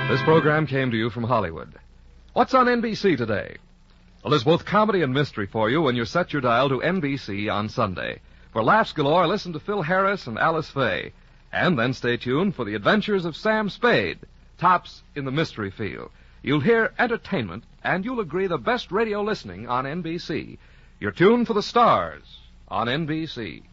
This program came to you from Hollywood. What's on NBC today? Well, there's both comedy and mystery for you when you set your dial to NBC on Sunday. For laughs galore, listen to Phil Harris and Alice Faye. And then stay tuned for the adventures of Sam Spade, tops in the mystery field. You'll hear entertainment, and you'll agree the best radio listening on NBC. You're tuned for the stars on NBC.